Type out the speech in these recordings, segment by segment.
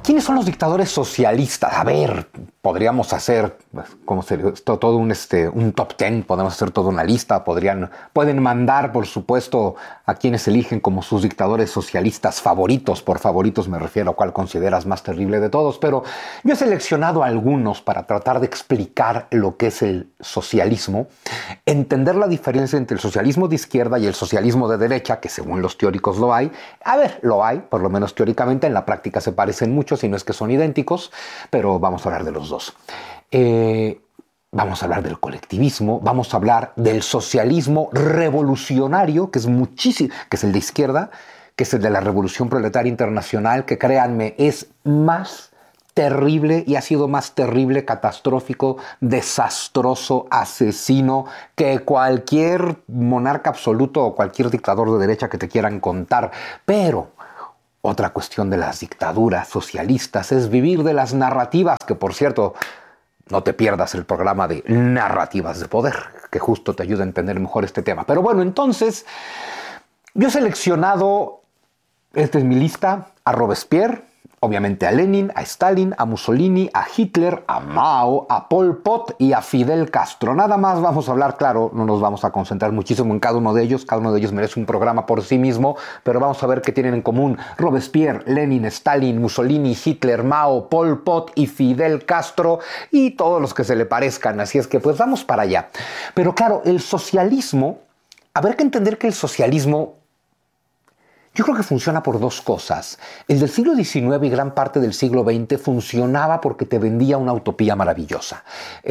¿Quiénes son los dictadores socialistas? A ver, podríamos hacer como todo un top 10, podemos hacer toda una lista, pueden mandar, por supuesto, a quienes eligen como sus dictadores socialistas favoritos. Por favoritos me refiero a cuál consideras más terrible de todos, pero yo he seleccionado algunos para tratar de explicar lo que es el socialismo, entender la diferencia entre el socialismo de izquierda y el socialismo de derecha, que según los teóricos lo hay. A ver, lo hay, por lo menos teóricamente, en la práctica se parecen mucho, si no es que son idénticos, pero vamos a hablar de los dos. Vamos a hablar del colectivismo, vamos a hablar del socialismo revolucionario, que es que es el de izquierda, que es el de la Revolución Proletaria Internacional, que créanme, es más terrible y ha sido más terrible, catastrófico, desastroso, asesino que cualquier monarca absoluto o cualquier dictador de derecha que te quieran contar. Pero otra cuestión de las dictaduras socialistas es vivir de las narrativas, que por cierto, no te pierdas el programa de Narrativas de Poder, que justo te ayuda a entender mejor este tema. Pero bueno, entonces, yo he seleccionado, esta es mi lista, a Robespierre, obviamente a Lenin, a Stalin, a Mussolini, a Hitler, a Mao, a Pol Pot y a Fidel Castro. Nada más vamos a hablar, claro, no nos vamos a concentrar muchísimo en cada uno de ellos merece un programa por sí mismo, pero vamos a ver qué tienen en común Robespierre, Lenin, Stalin, Mussolini, Hitler, Mao, Pol Pot y Fidel Castro y todos los que se le parezcan, así es que pues vamos para allá. Pero claro, el socialismo, habrá que entender que el socialismo yo creo que funciona por dos cosas. El del siglo XIX y gran parte del siglo XX funcionaba porque te vendía una utopía maravillosa,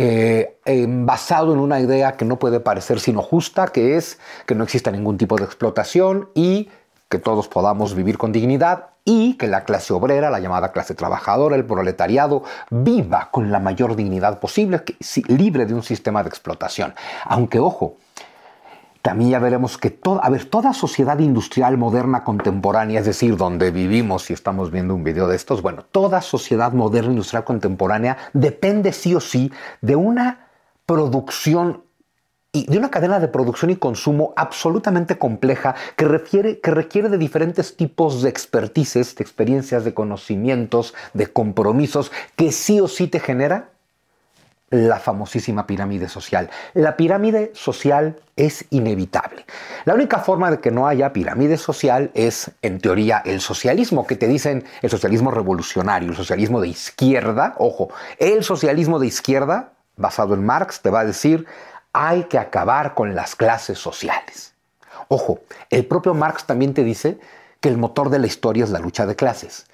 basado en una idea que no puede parecer sino justa, que es que no exista ningún tipo de explotación y que todos podamos vivir con dignidad y que la clase obrera, la llamada clase trabajadora, el proletariado, viva con la mayor dignidad posible, libre de un sistema de explotación. Aunque, ojo, también ya veremos que toda sociedad industrial moderna contemporánea, es decir, donde vivimos y estamos viendo un video de estos, bueno, toda sociedad moderna industrial contemporánea depende sí o sí de una producción y de una cadena de producción y consumo absolutamente compleja que requiere de diferentes tipos de expertices, de experiencias, de conocimientos, de compromisos que sí o sí te genera la famosísima pirámide social. La pirámide social es inevitable. La única forma de que no haya pirámide social es, en teoría, el socialismo, que te dicen el socialismo revolucionario, el socialismo de izquierda. Ojo, el socialismo de izquierda, basado en Marx, te va a decir hay que acabar con las clases sociales. Ojo, el propio Marx también te dice que el motor de la historia es la lucha de clases.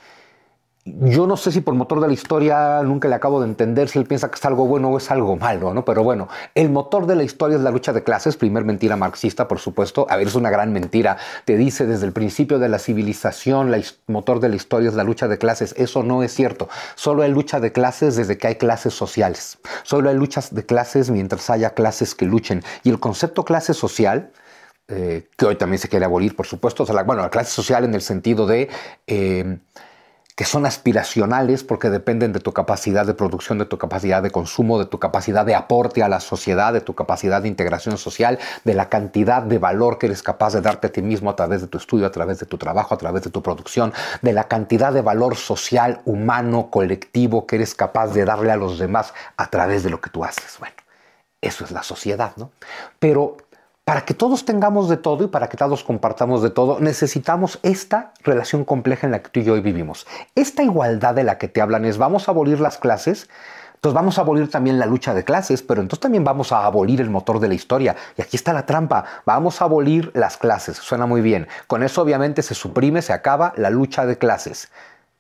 Yo no sé si por motor de la historia nunca le acabo de entender si él piensa que es algo bueno o es algo malo, ¿no? Pero bueno, el motor de la historia es la lucha de clases, primer mentira marxista, por supuesto. A ver, es una gran mentira. Te dice desde el principio de la civilización, el motor de la historia es la lucha de clases. Eso no es cierto. Solo hay lucha de clases desde que hay clases sociales. Solo hay luchas de clases mientras haya clases que luchen. Y el concepto clase social, que hoy también se quiere abolir, por supuesto, o sea, la clase social en el sentido de que son aspiracionales porque dependen de tu capacidad de producción, de tu capacidad de consumo, de tu capacidad de aporte a la sociedad, de tu capacidad de integración social, de la cantidad de valor que eres capaz de darte a ti mismo a través de tu estudio, a través de tu trabajo, a través de tu producción, de la cantidad de valor social, humano, colectivo que eres capaz de darle a los demás a través de lo que tú haces. Bueno, eso es la sociedad, ¿no? Pero para que todos tengamos de todo y para que todos compartamos de todo, necesitamos esta relación compleja en la que tú y yo hoy vivimos. Esta igualdad de la que te hablan es vamos a abolir las clases, entonces vamos a abolir también la lucha de clases, pero entonces también vamos a abolir el motor de la historia. Y aquí está la trampa, vamos a abolir las clases, suena muy bien. Con eso obviamente se suprime, se acaba la lucha de clases.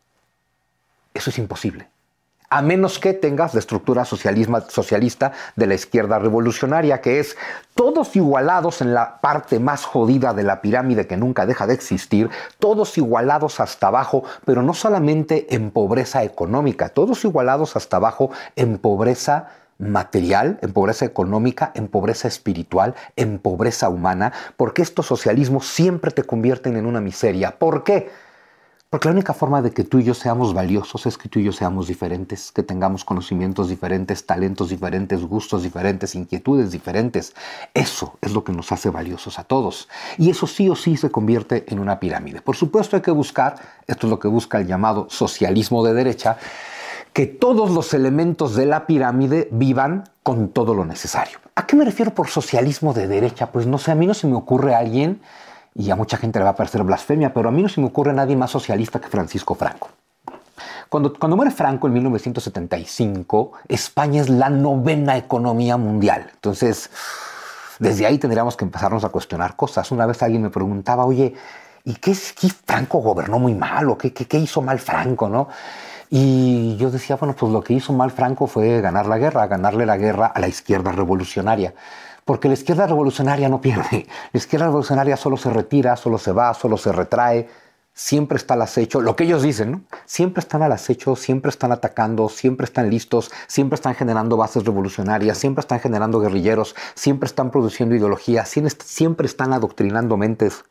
Eso es imposible. A menos que tengas la estructura socialista de la izquierda revolucionaria, que es todos igualados en la parte más jodida de la pirámide que nunca deja de existir, todos igualados hasta abajo, pero no solamente en pobreza económica, todos igualados hasta abajo en pobreza material, en pobreza económica, en pobreza espiritual, en pobreza humana, porque estos socialismos siempre te convierten en una miseria. ¿Por qué? Porque la única forma de que tú y yo seamos valiosos es que tú y yo seamos diferentes, que tengamos conocimientos diferentes, talentos diferentes, gustos diferentes, inquietudes diferentes. Eso es lo que nos hace valiosos a todos. Y eso sí o sí se convierte en una pirámide. Por supuesto hay que buscar, esto es lo que busca el llamado socialismo de derecha, que todos los elementos de la pirámide vivan con todo lo necesario. ¿A qué me refiero por socialismo de derecha? Pues no sé, a mí no se me ocurre alguien, y a mucha gente le va a parecer blasfemia, pero a mí no se me ocurre nadie más socialista que Francisco Franco. Cuando muere Franco en 1975, España es la 9ª economía mundial. Entonces, desde ahí tendríamos que empezarnos a cuestionar cosas. Una vez alguien me preguntaba, oye, ¿y qué Franco gobernó muy mal? ¿O qué hizo mal Franco, no? Y yo decía, bueno, pues lo que hizo mal Franco fue ganarle la guerra a la izquierda revolucionaria. Porque la izquierda revolucionaria no pierde. La izquierda revolucionaria solo se retira, solo se va, solo se retrae. Siempre está al acecho, lo que ellos dicen, ¿no? Siempre están al acecho, siempre están atacando, siempre están listos, siempre están generando bases revolucionarias, siempre están generando guerrilleros, siempre están produciendo ideología, siempre están adoctrinando mentes.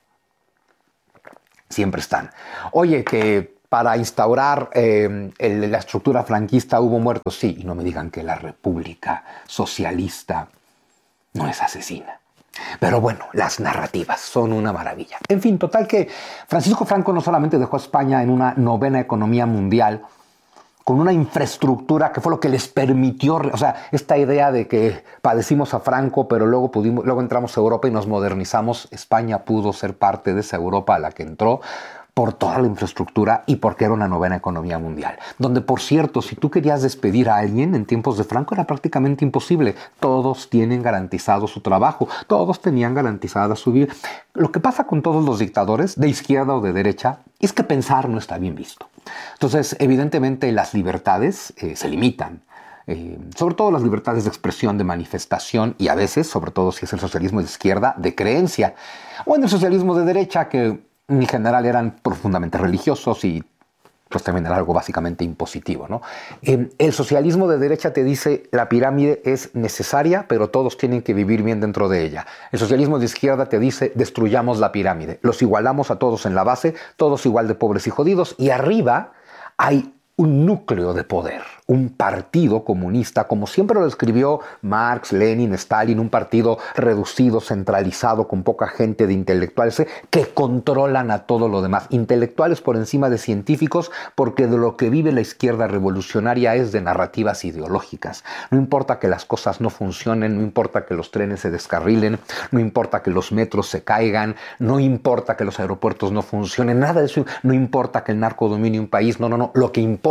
Siempre están. Oye, que para instaurar la estructura franquista hubo muertos, sí, y no me digan que la República Socialista no es asesina. Pero bueno, las narrativas son una maravilla. En fin, total que Francisco Franco no solamente dejó a España en una 9ª economía mundial, con una infraestructura que fue lo que les permitió, o sea, esta idea de que padecimos a Franco, pero luego entramos a Europa y nos modernizamos. España pudo ser parte de esa Europa a la que entró por toda la infraestructura y porque era una 9ª economía mundial. Donde, por cierto, si tú querías despedir a alguien en tiempos de Franco era prácticamente imposible. Todos tienen garantizado su trabajo, todos tenían garantizada su vida. Lo que pasa con todos los dictadores, de izquierda o de derecha, es que pensar no está bien visto. Entonces, evidentemente, las libertades se limitan. Sobre todo las libertades de expresión, de manifestación y a veces, sobre todo si es el socialismo de izquierda, de creencia. O en el socialismo de derecha, que en general eran profundamente religiosos y pues también era algo básicamente impositivo, ¿no? El socialismo de derecha te dice la pirámide es necesaria, pero todos tienen que vivir bien dentro de ella. El socialismo de izquierda te dice destruyamos la pirámide, los igualamos a todos en la base, todos igual de pobres y jodidos, y arriba hay un núcleo de poder, un partido comunista, como siempre lo describió Marx, Lenin, Stalin, un partido reducido, centralizado, con poca gente de intelectuales que controlan a todo lo demás. Intelectuales por encima de científicos, porque de lo que vive la izquierda revolucionaria es de narrativas ideológicas. No importa que las cosas no funcionen, no importa que los trenes se descarrilen, no importa que los metros se caigan, no importa que los aeropuertos no funcionen, nada de eso, no importa que el narco domine un país, no. Lo que importa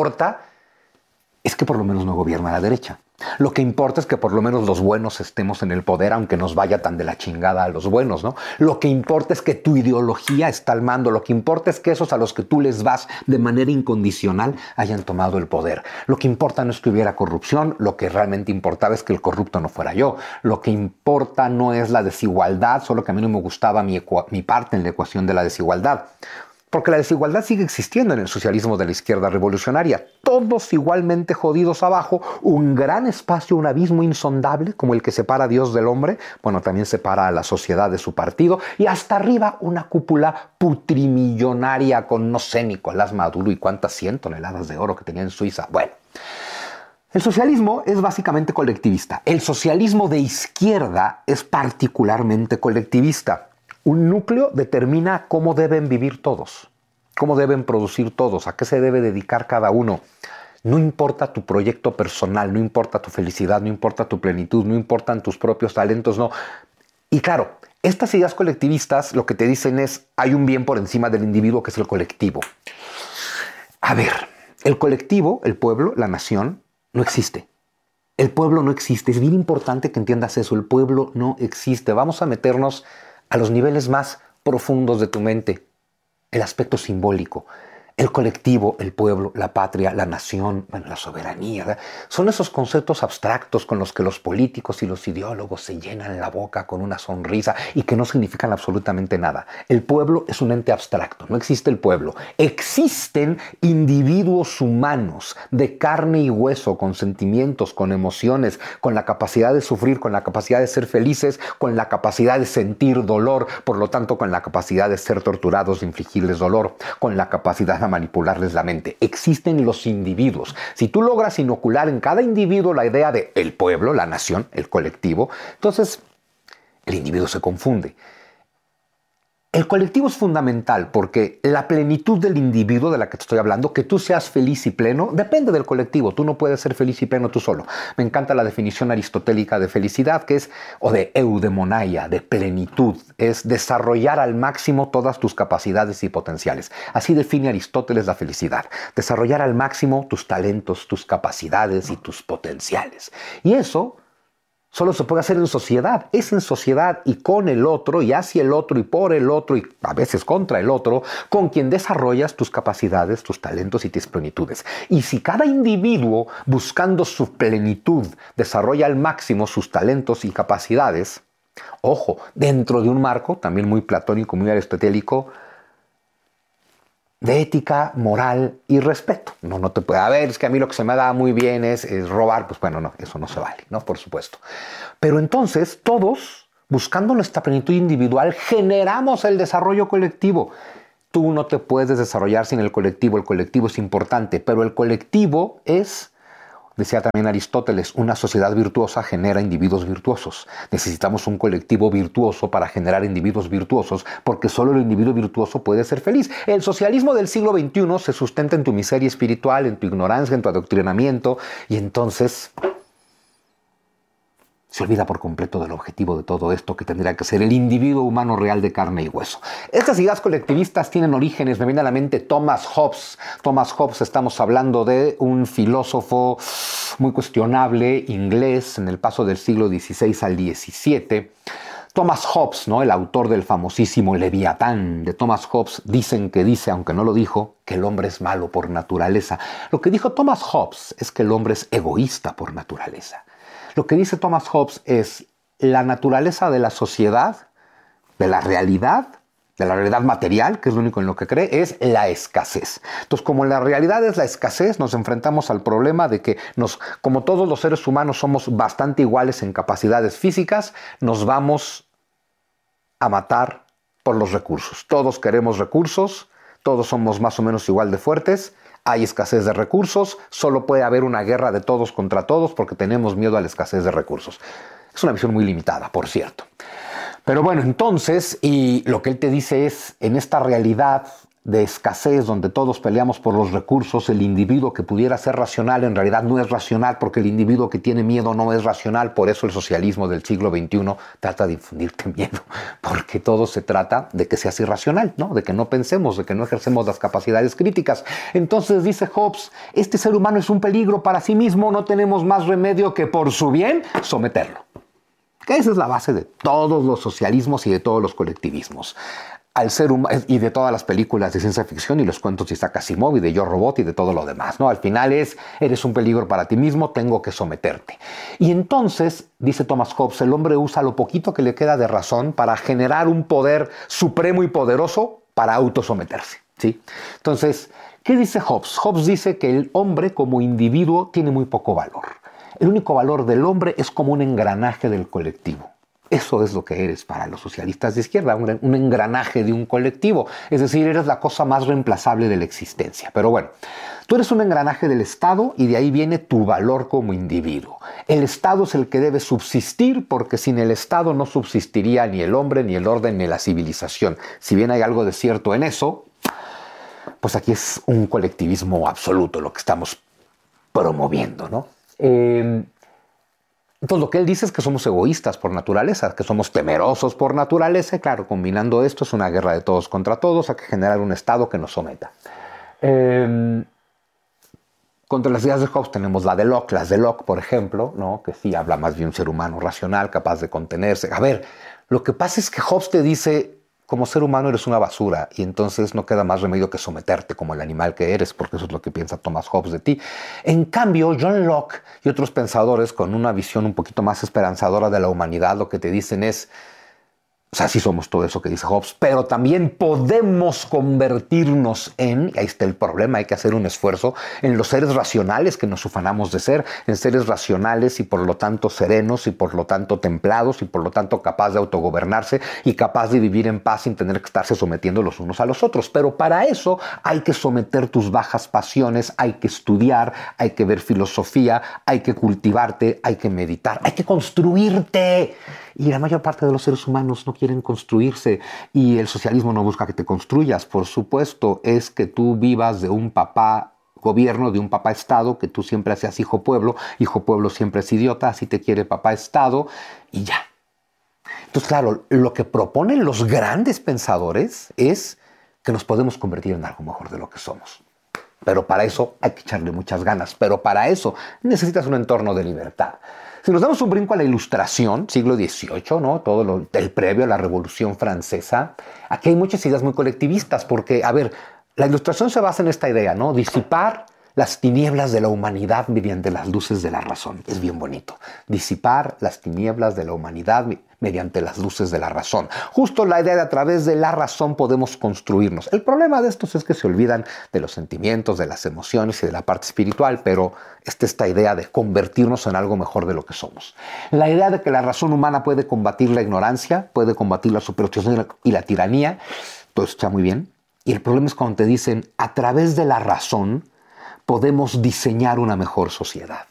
es que por lo menos no gobierna la derecha. Lo que importa es que por lo menos los buenos estemos en el poder, aunque nos vaya tan de la chingada a los buenos, ¿no? Lo que importa es que tu ideología está al mando. Lo que importa es que esos a los que tú les vas de manera incondicional hayan tomado el poder. Lo que importa no es que hubiera corrupción, lo que realmente importaba es que el corrupto no fuera yo. Lo que importa no es la desigualdad, solo que a mí no me gustaba mi parte en la ecuación de la desigualdad. Porque la desigualdad sigue existiendo en el socialismo de la izquierda revolucionaria. Todos igualmente jodidos abajo, un gran espacio, un abismo insondable como el que separa a Dios del hombre, bueno, también separa a la sociedad de su partido, y hasta arriba una cúpula putrimillonaria con no sé Nicolás Maduro y cuántas 100 toneladas de oro que tenía en Suiza. Bueno, el socialismo es básicamente colectivista. El socialismo de izquierda es particularmente colectivista. Un núcleo determina cómo deben vivir todos, cómo deben producir todos, a qué se debe dedicar cada uno. No importa tu proyecto personal, no importa tu felicidad, no importa tu plenitud, no importan tus propios talentos, no. Y claro, estas ideas colectivistas lo que te dicen es hay un bien por encima del individuo que es el colectivo. A ver, el colectivo, el pueblo, la nación, no existe. El pueblo no existe. Es bien importante que entiendas eso. El pueblo no existe. Vamos a meternos a los niveles más profundos de tu mente, el aspecto simbólico, el colectivo, el pueblo, la patria, la nación, bueno, la soberanía, ¿verdad? Son esos conceptos abstractos con los que los políticos y los ideólogos se llenan la boca con una sonrisa y que no significan absolutamente nada. El pueblo es un ente abstracto, no existe el pueblo. Existen individuos humanos de carne y hueso, con sentimientos, con emociones, con la capacidad de sufrir, con la capacidad de ser felices, con la capacidad de sentir dolor, por lo tanto con la capacidad de ser torturados, de infligirles dolor, con la capacidad a manipularles la mente. Existen los individuos. Si tú logras inocular en cada individuo la idea de el pueblo, la nación, el colectivo, entonces el individuo se confunde. El colectivo es fundamental porque la plenitud del individuo de la que te estoy hablando, que tú seas feliz y pleno, depende del colectivo. Tú no puedes ser feliz y pleno tú solo. Me encanta la definición aristotélica de felicidad, que es, o de eudemonia, de plenitud, es desarrollar al máximo todas tus capacidades y potenciales. Así define Aristóteles la felicidad. Desarrollar al máximo tus talentos, tus capacidades y tus potenciales. Y eso solo se puede hacer en sociedad. Es en sociedad y con el otro y hacia el otro y por el otro y a veces contra el otro con quien desarrollas tus capacidades, tus talentos y tus plenitudes. Y si cada individuo buscando su plenitud desarrolla al máximo sus talentos y capacidades, ojo, dentro de un marco también muy platónico, muy aristotélico, de ética, moral y respeto. No te puede, a ver, es que a mí lo que se me da muy bien es robar, pues bueno, no, eso no se vale, ¿no? Por supuesto. Pero entonces todos, buscando nuestra plenitud individual, generamos el desarrollo colectivo. Tú no te puedes desarrollar sin el colectivo es importante, pero el colectivo es, decía también Aristóteles, una sociedad virtuosa genera individuos virtuosos. Necesitamos un colectivo virtuoso para generar individuos virtuosos, porque solo el individuo virtuoso puede ser feliz. El socialismo del siglo XXI se sustenta en tu miseria espiritual, en tu ignorancia, en tu adoctrinamiento, y entonces se olvida por completo del objetivo de todo esto, que tendría que ser el individuo humano real de carne y hueso. Estas ideas colectivistas tienen orígenes, me viene a la mente Thomas Hobbes. Thomas Hobbes, estamos hablando de un filósofo muy cuestionable, inglés, en el paso del siglo XVI al XVII. Thomas Hobbes, ¿no? El autor del famosísimo Leviatán de Thomas Hobbes, dicen que dice, aunque no lo dijo, que el hombre es malo por naturaleza. Lo que dijo Thomas Hobbes es que el hombre es egoísta por naturaleza. Lo que dice Thomas Hobbes es la naturaleza de la sociedad, de la realidad material, que es lo único en lo que cree, es la escasez. Entonces, como la realidad es la escasez, nos enfrentamos al problema de que como todos los seres humanos somos bastante iguales en capacidades físicas, nos vamos a matar por los recursos. Todos queremos recursos, todos somos más o menos igual de fuertes. Hay escasez de recursos, solo puede haber una guerra de todos contra todos porque tenemos miedo a la escasez de recursos. Es una visión muy limitada, por cierto. Pero bueno, entonces, y lo que él te dice es, en esta realidad de escasez donde todos peleamos por los recursos, el individuo que pudiera ser racional en realidad no es racional porque el individuo que tiene miedo no es racional. Por eso el socialismo del siglo XXI trata de infundirte miedo, porque todo se trata de que seas irracional, ¿no? De que no pensemos, de que no ejercemos las capacidades críticas. Entonces dice Hobbes, este ser humano es un peligro para sí mismo, no tenemos más remedio que por su bien someterlo. Que esa es la base de todos los socialismos y de todos los colectivismos. Al ser humano y de todas las películas de ciencia ficción y los cuentos de Isaac Asimov y de Yo Robot y de todo lo demás, ¿no? Al final eres un peligro para ti mismo, tengo que someterte. Y entonces, dice Thomas Hobbes, el hombre usa lo poquito que le queda de razón para generar un poder supremo y poderoso para autosometerse, ¿sí? Entonces, ¿qué dice Hobbes? Hobbes dice que el hombre como individuo tiene muy poco valor. El único valor del hombre es como un engranaje del colectivo. Eso es lo que eres para los socialistas de izquierda, un engranaje de un colectivo. Es decir, eres la cosa más reemplazable de la existencia. Pero bueno, tú eres un engranaje del Estado y de ahí viene tu valor como individuo. El Estado es el que debe subsistir porque sin el Estado no subsistiría ni el hombre, ni el orden, ni la civilización. Si bien hay algo de cierto en eso, pues aquí es un colectivismo absoluto lo que estamos promoviendo, ¿no? Entonces lo que él dice es que somos egoístas por naturaleza, que somos temerosos por naturaleza, y claro, combinando esto es una guerra de todos contra todos, hay que generar un Estado que nos someta. Contra las ideas de Hobbes tenemos las de Locke, por ejemplo, ¿no? Que sí habla más de un ser humano racional, capaz de contenerse. A ver, lo que pasa es que Hobbes te dice, como ser humano eres una basura y entonces no queda más remedio que someterte como el animal que eres, porque eso es lo que piensa Thomas Hobbes de ti. En cambio, John Locke y otros pensadores con una visión un poquito más esperanzadora de la humanidad, lo que te dicen es, O sea, sí somos todo eso que dice Hobbes, pero también podemos convertirnos en, y ahí está el problema, hay que hacer un esfuerzo, en los seres racionales que nos ufanamos de ser, en seres racionales y por lo tanto serenos y por lo tanto templados y por lo tanto capaz de autogobernarse y capaz de vivir en paz sin tener que estarse sometiendo los unos a los otros. Pero para eso hay que someter tus bajas pasiones, hay que estudiar, hay que ver filosofía, hay que cultivarte, hay que meditar, hay que construirte. Y la mayor parte de los seres humanos no quieren construirse y el socialismo no busca que te construyas, por supuesto, es que tú vivas de un papá gobierno, de un papá Estado, que tú siempre seas hijo pueblo siempre es idiota, así te quiere papá Estado y ya. Entonces, claro, lo que proponen los grandes pensadores es que nos podemos convertir en algo mejor de lo que somos. Pero para eso hay que echarle muchas ganas, pero para eso necesitas un entorno de libertad. Si nos damos un brinco a la Ilustración, siglo XVIII, ¿no? El previo a la Revolución Francesa, aquí hay muchas ideas muy colectivistas, porque, a ver, la Ilustración se basa en esta idea, ¿no? Disipar las tinieblas de la humanidad mediante las luces de la razón. Es bien bonito. Disipar las tinieblas de la humanidad mediante las luces de la razón. Justo la idea de a través de la razón podemos construirnos. El problema de estos es que se olvidan de los sentimientos, de las emociones y de la parte espiritual, pero esta idea de convertirnos en algo mejor de lo que somos. La idea de que la razón humana puede combatir la ignorancia, puede combatir la superstición y la tiranía, todo eso está muy bien. Y el problema es cuando te dicen, a través de la razón podemos diseñar una mejor sociedad.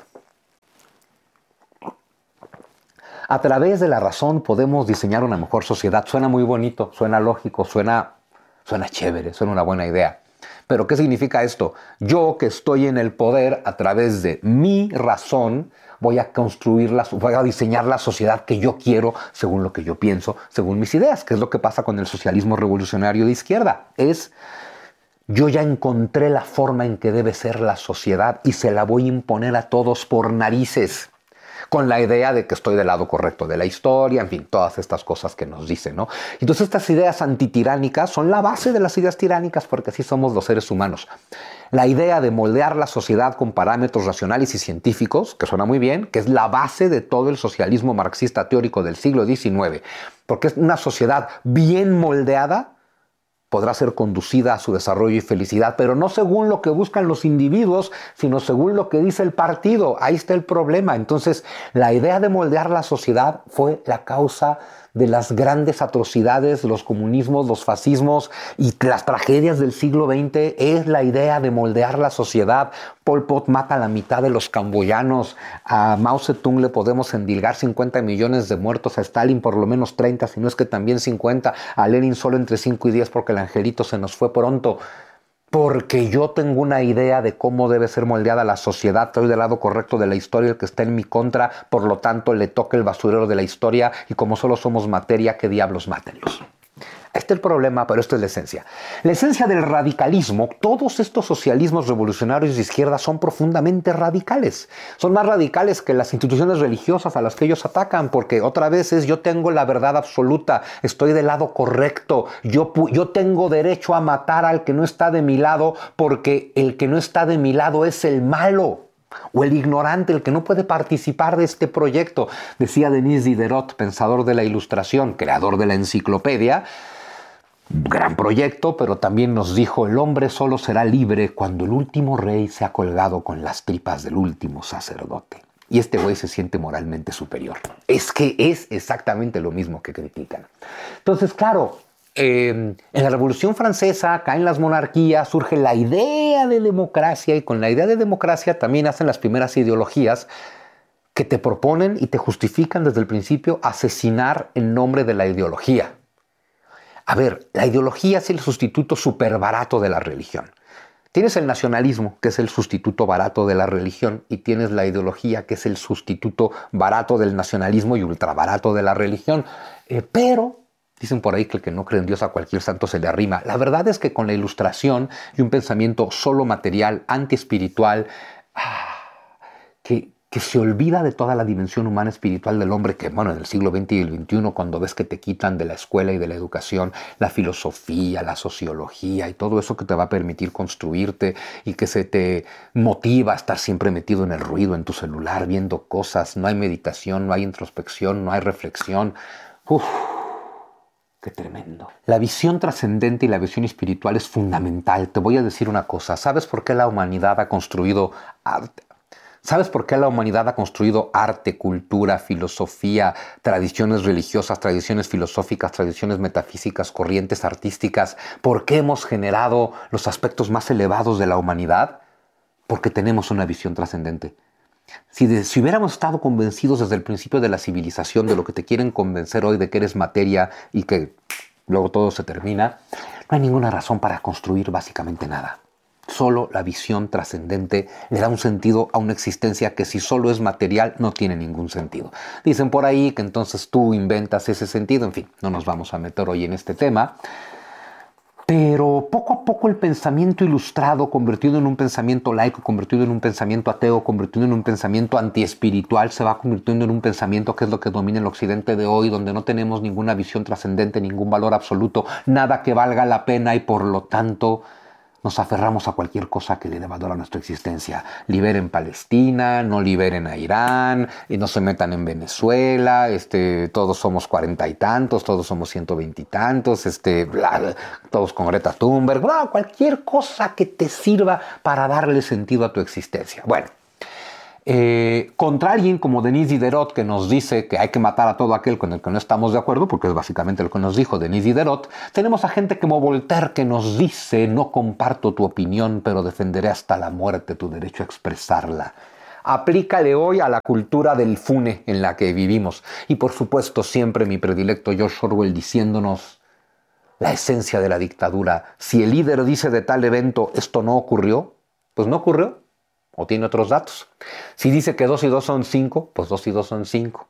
A través de la razón podemos diseñar una mejor sociedad. Suena muy bonito, suena lógico, suena chévere, suena una buena idea. Pero ¿qué significa esto? Yo que estoy en el poder, a través de mi razón, voy a diseñar la sociedad que yo quiero, según lo que yo pienso, según mis ideas, que es lo que pasa con el socialismo revolucionario de izquierda. Yo ya encontré la forma en que debe ser la sociedad y se la voy a imponer a todos por narices, con la idea de que estoy del lado correcto de la historia, en fin, todas estas cosas que nos dicen, ¿no? Entonces estas ideas antitiránicas son la base de las ideas tiránicas porque así somos los seres humanos. La idea de moldear la sociedad con parámetros racionales y científicos, que suena muy bien, que es la base de todo el socialismo marxista teórico del siglo XIX, porque es una sociedad bien moldeada, podrá ser conducida a su desarrollo y felicidad, pero no según lo que buscan los individuos, sino según lo que dice el partido. Ahí está el problema. Entonces, la idea de moldear la sociedad fue la causa de las grandes atrocidades, los comunismos, los fascismos y las tragedias del siglo XX. Es la idea de moldear la sociedad. Pol Pot mata a la mitad de los camboyanos. A Mao Zedong le podemos endilgar 50 millones de muertos. A Stalin por lo menos 30, si no es que también 50. A Lenin solo entre 5 y 10 porque el angelito se nos fue pronto. Porque yo tengo una idea de cómo debe ser moldeada la sociedad, estoy del lado correcto de la historia, el que está en mi contra, por lo tanto le toca el basurero de la historia y como solo somos materia, ¿qué diablos mátenlos? Este es el problema, pero esto es la esencia. La esencia del radicalismo, todos estos socialismos revolucionarios de izquierda son profundamente radicales. Son más radicales que las instituciones religiosas a las que ellos atacan, porque otra vez yo tengo la verdad absoluta, estoy del lado correcto, yo tengo derecho a matar al que no está de mi lado, porque el que no está de mi lado es el malo. O el ignorante, el que no puede participar de este proyecto. Decía Denis Diderot, pensador de la Ilustración, creador de la enciclopedia, gran proyecto, pero también nos dijo, el hombre solo será libre cuando el último rey se ha colgado con las tripas del último sacerdote. Y este güey se siente moralmente superior. Es que es exactamente lo mismo que critican. Entonces, claro, en la Revolución Francesa, caen las monarquías, surge la idea de democracia y con la idea de democracia también hacen las primeras ideologías que te proponen y te justifican desde el principio asesinar en nombre de la ideología. A ver, la ideología es el sustituto súper barato de la religión. Tienes el nacionalismo, que es el sustituto barato de la religión, y tienes la ideología, que es el sustituto barato del nacionalismo y ultra barato de la religión. Pero dicen por ahí que el que no cree en Dios a cualquier santo se le arrima. La verdad es que con la Ilustración y un pensamiento solo material, antiespiritual, que se olvida de toda la dimensión humana espiritual del hombre, que bueno, en el siglo XX y el XXI, cuando ves que te quitan de la escuela y de la educación la filosofía, la sociología y todo eso que te va a permitir construirte y que se te motiva a estar siempre metido en el ruido, en tu celular, viendo cosas, no hay meditación, no hay introspección, no hay reflexión. Qué tremendo. La visión trascendente y la visión espiritual es fundamental. Te voy a decir una cosa. ¿Sabes por qué la humanidad ha construido arte? ¿Sabes por qué la humanidad ha construido arte, cultura, filosofía, tradiciones religiosas, tradiciones filosóficas, tradiciones metafísicas, corrientes artísticas? ¿Por qué hemos generado los aspectos más elevados de la humanidad? Porque tenemos una visión trascendente. Si hubiéramos estado convencidos desde el principio de la civilización de lo que te quieren convencer hoy, de que eres materia y que luego todo se termina, no hay ninguna razón para construir básicamente nada. Solo la visión trascendente le da un sentido a una existencia que si solo es material no tiene ningún sentido. Dicen por ahí que entonces tú inventas ese sentido. En fin, no nos vamos a meter hoy en este tema. Pero poco a poco el pensamiento ilustrado, convertido en un pensamiento laico, convertido en un pensamiento ateo, convertido en un pensamiento antiespiritual, se va convirtiendo en un pensamiento que es lo que domina el occidente de hoy, donde no tenemos ninguna visión trascendente, ningún valor absoluto, nada que valga la pena y por lo tanto nos aferramos a cualquier cosa que le dé valor a nuestra existencia. Liberen Palestina, no liberen a Irán, y no se metan en Venezuela, todos somos 40 y tantos, todos somos 120 y tantos, todos con Greta Thunberg, cualquier cosa que te sirva para darle sentido a tu existencia. Bueno. Contra alguien como Denis Diderot, que nos dice que hay que matar a todo aquel con el que no estamos de acuerdo, porque es básicamente lo que nos dijo Denis Diderot, tenemos a gente como Voltaire que nos dice: no comparto tu opinión, pero defenderé hasta la muerte tu derecho a expresarla. Aplícale hoy a la cultura del fune en la que vivimos. Y por supuesto siempre mi predilecto George Orwell diciéndonos la esencia de la dictadura. Si el líder dice de tal evento esto no ocurrió, pues no ocurrió. O tiene otros datos. Si dice que 2 y 2 son 5, pues 2 y 2 son 5.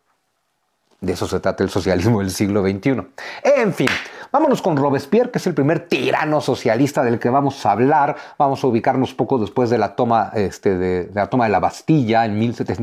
De eso se trata el socialismo del siglo XXI. En fin, vámonos con Robespierre, que es el primer tirano socialista del que vamos a hablar. Vamos a ubicarnos poco después de la toma, de la Bastilla en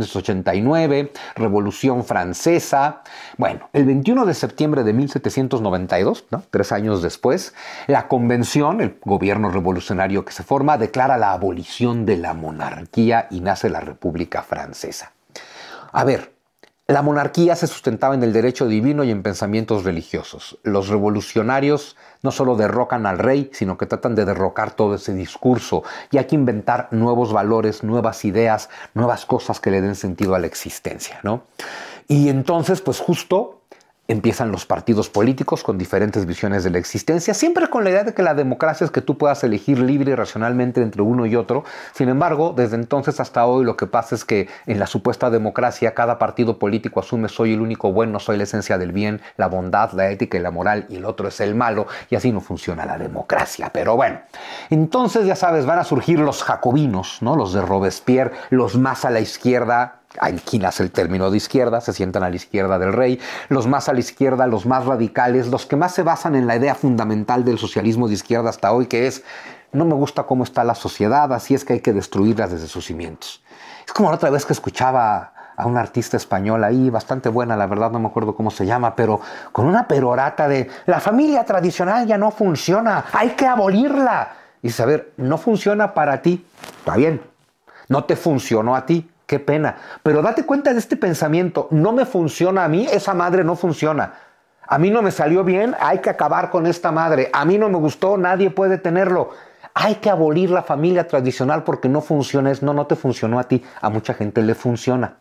1789, Revolución Francesa. Bueno, el 21 de septiembre de 1792, 3 años después, la Convención, el gobierno revolucionario que se forma, declara la abolición de la monarquía y nace la República Francesa. A ver, la monarquía se sustentaba en el derecho divino y en pensamientos religiosos. Los revolucionarios no solo derrocan al rey, sino que tratan de derrocar todo ese discurso. Y hay que inventar nuevos valores, nuevas ideas, nuevas cosas que le den sentido a la existencia, ¿no? Y entonces, pues justo empiezan los partidos políticos con diferentes visiones de la existencia, siempre con la idea de que la democracia es que tú puedas elegir libre y racionalmente entre uno y otro. Sin embargo, desde entonces hasta hoy lo que pasa es que en la supuesta democracia cada partido político asume: soy el único bueno, soy la esencia del bien, la bondad, la ética y la moral, y el otro es el malo, y así no funciona la democracia. Pero bueno, entonces ya sabes, van a surgir los jacobinos, ¿no? Los de Robespierre, los más a la izquierda. Aquí nace el término de izquierda, se sientan a la izquierda del rey, los más a la izquierda, los más radicales, los que más se basan en la idea fundamental del socialismo de izquierda hasta hoy, que es: no me gusta cómo está la sociedad, así es que hay que destruirla desde sus cimientos. Es como la otra vez que escuchaba a una artista española ahí, bastante buena, la verdad no me acuerdo cómo se llama, pero con una perorata de: la familia tradicional ya no funciona, hay que abolirla. Y dices: a ver, no funciona para ti, está bien, no te funcionó a ti. Qué pena, pero date cuenta de este pensamiento: no me funciona a mí, esa madre no funciona. A mí no me salió bien, hay que acabar con esta madre. A mí no me gustó, nadie puede tenerlo. Hay que abolir la familia tradicional porque no funciona. No te funcionó a ti, a mucha gente le funciona.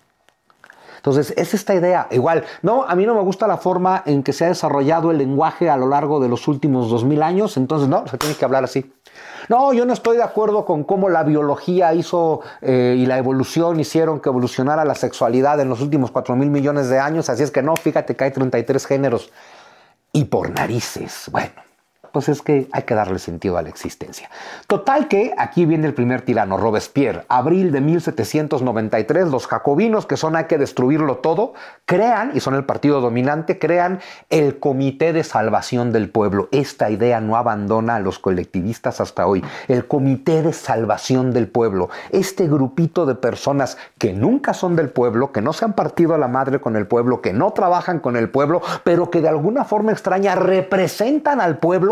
Entonces, es esta idea. Igual, no, a mí no me gusta la forma en que se ha desarrollado el lenguaje a lo largo de los últimos 2000 años, entonces no, se tiene que hablar así. No, yo no estoy de acuerdo con cómo la biología hizo y la evolución hicieron que evolucionara la sexualidad en los últimos 4,000 millones de años, así es que no, fíjate que hay 33 géneros. Y por narices, bueno, pues es que hay que darle sentido a la existencia. Total que aquí viene el primer tirano, Robespierre. Abril de 1793, los jacobinos, que son hay que destruirlo todo, crean, y son el partido dominante, crean el Comité de Salvación del Pueblo. Esta idea no abandona a los colectivistas hasta hoy. El Comité de Salvación del Pueblo. Este grupito de personas que nunca son del pueblo, que no se han partido a la madre con el pueblo, que no trabajan con el pueblo, pero que de alguna forma extraña representan al pueblo,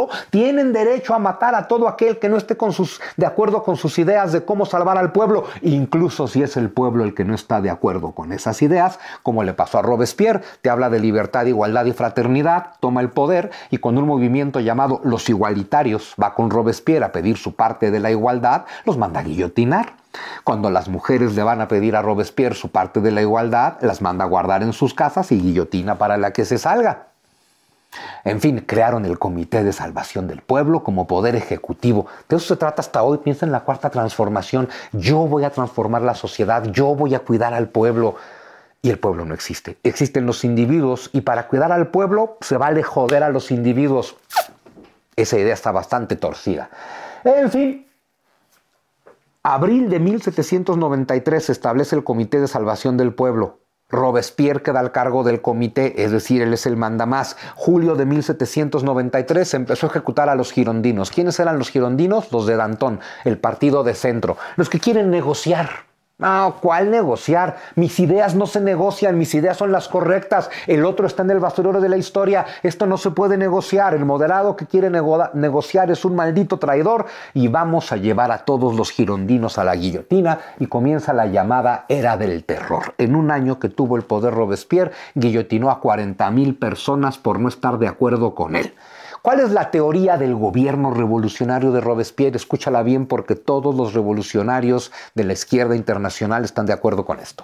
pueblo tienen derecho a matar a todo aquel que no esté de acuerdo con sus ideas de cómo salvar al pueblo, incluso si es el pueblo el que no está de acuerdo con esas ideas, como le pasó a Robespierre. Te habla de libertad, igualdad y fraternidad, toma el poder y cuando un movimiento llamado Los Igualitarios va con Robespierre a pedir su parte de la igualdad, los manda a guillotinar. Cuando las mujeres le van a pedir a Robespierre su parte de la igualdad, las manda a guardar en sus casas y guillotina para la que se salga. En fin, crearon el Comité de Salvación del Pueblo como poder ejecutivo. De eso se trata hasta hoy. Piensa en la Cuarta Transformación. Yo voy a transformar la sociedad, yo voy a cuidar al pueblo. Y el pueblo no existe. Existen los individuos y para cuidar al pueblo se vale joder a los individuos. Esa idea está bastante torcida. En fin. Abril de 1793 se establece el Comité de Salvación del Pueblo. Robespierre queda al cargo del comité, es decir, él es el mandamás. Julio de 1793 se empezó a ejecutar a los girondinos. ¿Quiénes eran los girondinos? Los de Danton, el partido de centro. Los que quieren negociar. No, ¿cuál negociar? Mis ideas no se negocian, mis ideas son las correctas. El otro está en el basurero de la historia. Esto no se puede negociar. El moderado que quiere negociar es un maldito traidor. Y vamos a llevar a todos los girondinos a la guillotina y comienza la llamada Era del Terror. En un año que tuvo el poder Robespierre, guillotinó a 40,000 personas por no estar de acuerdo con él. ¿Cuál es la teoría del gobierno revolucionario de Robespierre? Escúchala bien porque todos los revolucionarios de la izquierda internacional están de acuerdo con esto.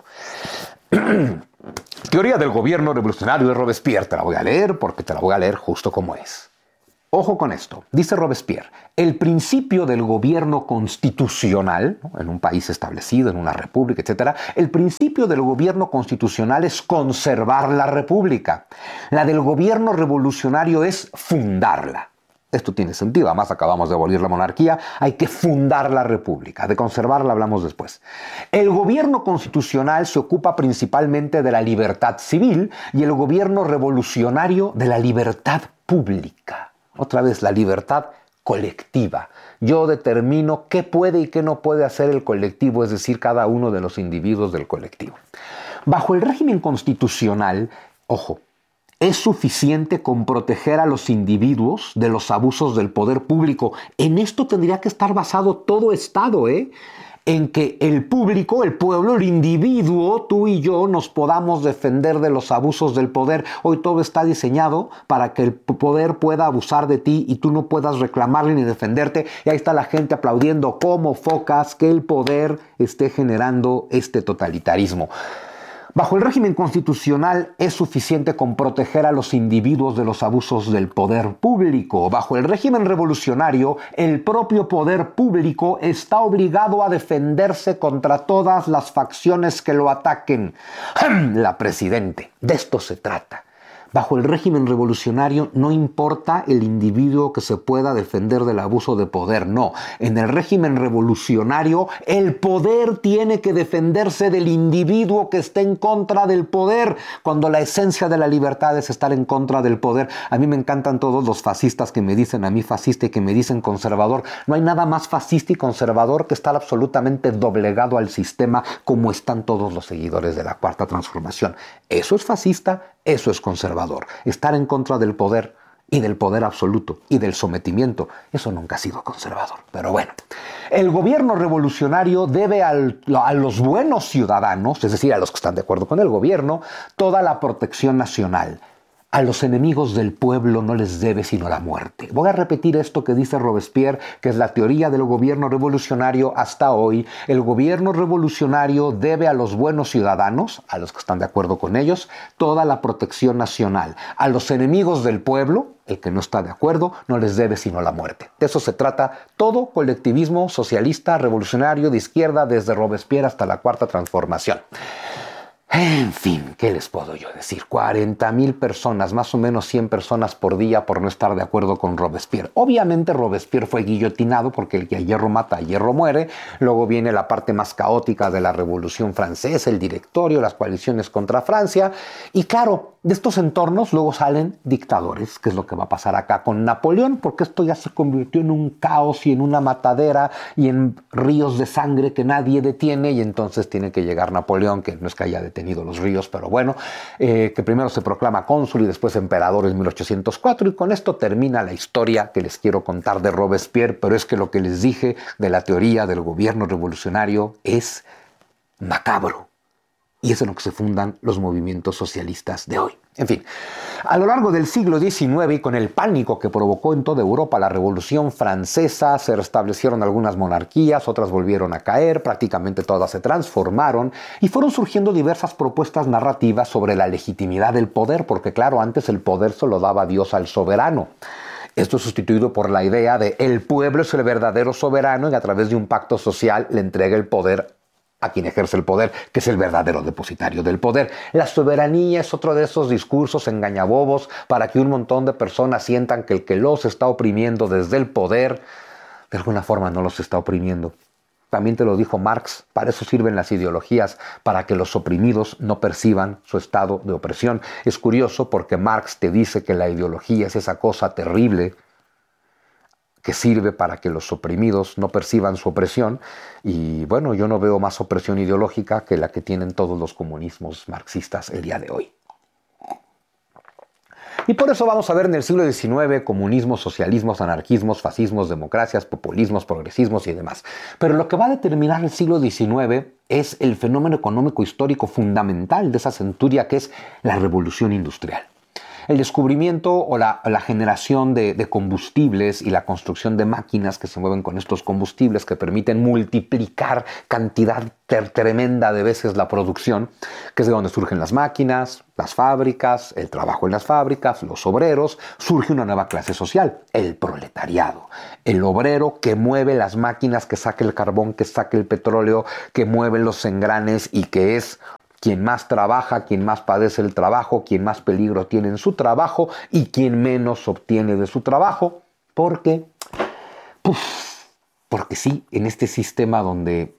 Teoría del gobierno revolucionario de Robespierre. Te la voy a leer porque te la voy a leer justo como es. Ojo con esto, dice Robespierre, el principio del gobierno constitucional, ¿no?, en un país establecido, en una república, etc., el principio del gobierno constitucional es conservar la república. La del gobierno revolucionario es fundarla. Esto tiene sentido, además acabamos de abolir la monarquía, hay que fundar la república, de conservarla hablamos después. El gobierno constitucional se ocupa principalmente de la libertad civil y el gobierno revolucionario de la libertad pública. Otra vez, la libertad colectiva. Yo determino qué puede y qué no puede hacer el colectivo, es decir, cada uno de los individuos del colectivo. Bajo el régimen constitucional, ojo, es suficiente con proteger a los individuos de los abusos del poder público. En esto tendría que estar basado todo Estado, en que el público, el pueblo, el individuo, tú y yo, nos podamos defender de los abusos del poder. Hoy todo está diseñado para que el poder pueda abusar de ti y tú no puedas reclamarle ni defenderte. Y ahí está la gente aplaudiendo como focas que el poder esté generando este totalitarismo. Bajo el régimen constitucional es suficiente con proteger a los individuos de los abusos del poder público. Bajo el régimen revolucionario, el propio poder público está obligado a defenderse contra todas las facciones que lo ataquen. La presidente, de esto se trata. Bajo el régimen revolucionario no importa el individuo que se pueda defender del abuso de poder, no. En el régimen revolucionario el poder tiene que defenderse del individuo que esté en contra del poder, cuando la esencia de la libertad es estar en contra del poder. A mí me encantan todos los fascistas que me dicen a mí fascista y que me dicen conservador. No hay nada más fascista y conservador que estar absolutamente doblegado al sistema como están todos los seguidores de la Cuarta Transformación. Eso es fascista, eso es conservador. Estar en contra del poder y del poder absoluto y del sometimiento, eso nunca ha sido conservador. Pero bueno, el gobierno revolucionario debe a los buenos ciudadanos, es decir, a los que están de acuerdo con el gobierno, toda la protección nacional. A los enemigos del pueblo no les debe sino la muerte. Voy a repetir esto que dice Robespierre, que es la teoría del gobierno revolucionario hasta hoy. El gobierno revolucionario debe a los buenos ciudadanos, a los que están de acuerdo con ellos, toda la protección nacional. A los enemigos del pueblo, el que no está de acuerdo, no les debe sino la muerte. De eso se trata todo colectivismo socialista, revolucionario, de izquierda, desde Robespierre hasta la Cuarta Transformación. En fin, ¿qué les puedo yo decir? 40,000 personas, más o menos 100 personas por día por no estar de acuerdo con Robespierre. Obviamente Robespierre fue guillotinado porque el que a hierro mata, a hierro muere. Luego viene la parte más caótica de la Revolución Francesa, el Directorio, las coaliciones contra Francia. Y claro, de estos entornos luego salen dictadores, que es lo que va a pasar acá con Napoleón, porque esto ya se convirtió en un caos y en una matadera y en ríos de sangre que nadie detiene, y entonces tiene que llegar Napoleón, que no es que haya detenido tenido los ríos, pero bueno, que primero se proclama cónsul y después emperador en 1804, y con esto termina la historia que les quiero contar de Robespierre, pero es que lo que les dije de la teoría del gobierno revolucionario es macabro. Y es en lo que se fundan los movimientos socialistas de hoy. En fin, a lo largo del siglo XIX y con el pánico que provocó en toda Europa la Revolución Francesa, se restablecieron algunas monarquías, otras volvieron a caer, prácticamente todas se transformaron y fueron surgiendo diversas propuestas narrativas sobre la legitimidad del poder, porque claro, antes el poder se lo daba Dios al soberano. Esto es sustituido por la idea de el pueblo es el verdadero soberano y a través de un pacto social le entrega el poder a quien ejerce el poder, que es el verdadero depositario del poder. La soberanía es otro de esos discursos engañabobos para que un montón de personas sientan que el que los está oprimiendo desde el poder, de alguna forma no los está oprimiendo. También te lo dijo Marx, para eso sirven las ideologías, para que los oprimidos no perciban su estado de opresión. Es curioso porque Marx te dice que la ideología es esa cosa terrible que sirve para que los oprimidos no perciban su opresión. Y bueno, yo no veo más opresión ideológica que la que tienen todos los comunismos marxistas el día de hoy. Y por eso vamos a ver en el siglo XIX comunismos, socialismos, anarquismos, fascismos, democracias, populismos, progresismos y demás. Pero lo que va a determinar el siglo XIX es el fenómeno económico histórico fundamental de esa centuria, que es la revolución industrial. El descubrimiento o la generación de combustibles y la construcción de máquinas que se mueven con estos combustibles que permiten multiplicar cantidad tremenda de veces la producción, que es de donde surgen las máquinas, las fábricas, el trabajo en las fábricas, los obreros, surge una nueva clase social, el proletariado. El obrero que mueve las máquinas, que saca el carbón, que saca el petróleo, que mueve los engranes y que es quien más trabaja, quien más padece el trabajo, quien más peligro tiene en su trabajo y quien menos obtiene de su trabajo. Porque sí, en este sistema donde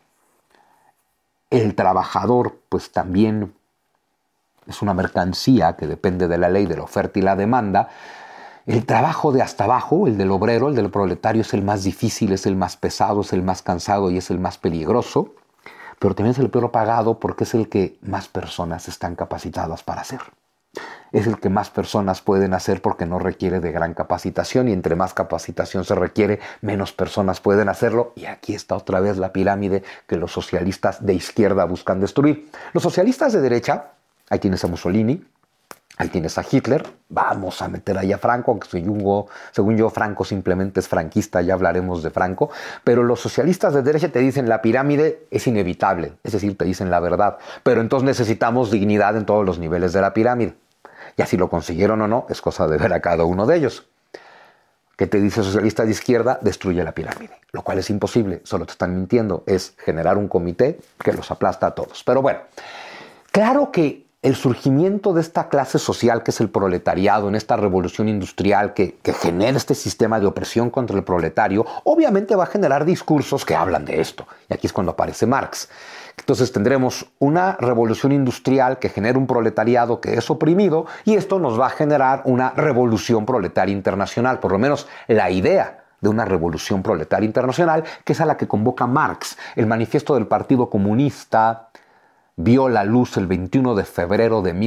el trabajador pues también es una mercancía que depende de la ley de la oferta y la demanda, el trabajo de hasta abajo, el del obrero, el del proletario, es el más difícil, es el más pesado, es el más cansado y es el más peligroso. Pero también es el peor pagado porque es el que más personas están capacitadas para hacer. Es el que más personas pueden hacer porque no requiere de gran capacitación y entre más capacitación se requiere, menos personas pueden hacerlo. Y aquí está otra vez la pirámide que los socialistas de izquierda buscan destruir. Los socialistas de derecha, ahí tienes a Mussolini, ahí tienes a Hitler, vamos a meter ahí a Franco, aunque según yo Franco simplemente es franquista, ya hablaremos de Franco, pero los socialistas de derecha te dicen la pirámide es inevitable, es decir, te dicen la verdad, pero entonces necesitamos dignidad en todos los niveles de la pirámide. Ya si lo consiguieron o no, es cosa de ver a cada uno de ellos. ¿Qué te dice el socialista de izquierda? Destruye la pirámide, lo cual es imposible, solo te están mintiendo, es generar un comité que los aplasta a todos. Pero bueno, claro que el surgimiento de esta clase social que es el proletariado en esta revolución industrial que genera este sistema de opresión contra el proletario, obviamente va a generar discursos que hablan de esto. Y aquí es cuando aparece Marx. Entonces tendremos una revolución industrial que genera un proletariado que es oprimido y esto nos va a generar una revolución proletaria internacional, por lo menos la idea de una revolución proletaria internacional, que es a la que convoca Marx. El manifiesto del Partido Comunista vio la luz el 21 de febrero de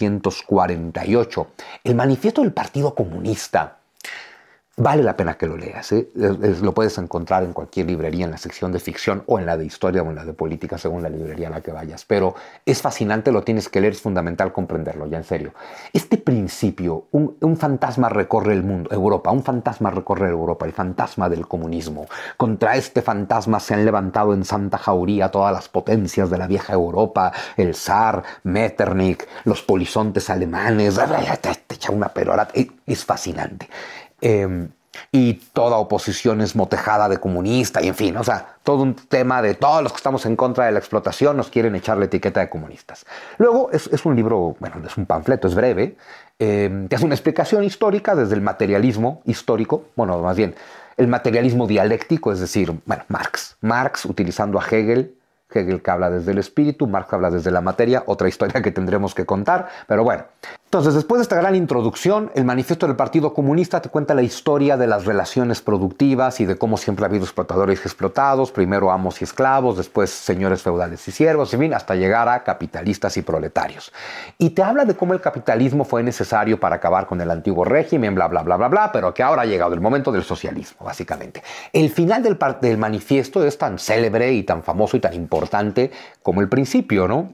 1848. El manifiesto del Partido Comunista vale la pena que lo leas, ¿eh? Lo puedes encontrar en cualquier librería, en la sección de ficción o en la de historia o en la de política, según la librería a la que vayas. Pero es fascinante, lo tienes que leer, es fundamental comprenderlo, ya en serio. Este principio, un fantasma recorre el mundo, Europa, un fantasma recorre Europa, el fantasma del comunismo. Contra este fantasma se han levantado en santa jauría todas las potencias de la vieja Europa, el zar, Metternich, los polizontes alemanes, te echa una perorata, es fascinante. Y toda oposición es motejada de comunista y en fin, o sea, todo un tema de todos los que estamos en contra de la explotación nos quieren echar la etiqueta de comunistas. Luego es un libro, bueno, es un panfleto, es breve, que es una explicación histórica desde el materialismo histórico, bueno, más bien el materialismo dialéctico, es decir, bueno, Marx utilizando a Hegel que habla desde el espíritu, Marx habla desde la materia, otra historia que tendremos que contar, pero bueno, Entonces, después de esta gran introducción, el manifiesto del Partido Comunista te cuenta la historia de las relaciones productivas y de cómo siempre ha habido explotadores y explotados, primero amos y esclavos, después señores feudales y siervos, en fin, hasta llegar a capitalistas y proletarios. Y te habla de cómo el capitalismo fue necesario para acabar con el antiguo régimen, bla, bla, bla, bla, bla, pero que ahora ha llegado el momento del socialismo, básicamente. El final del manifiesto es tan célebre y tan famoso y tan importante como el principio, ¿no?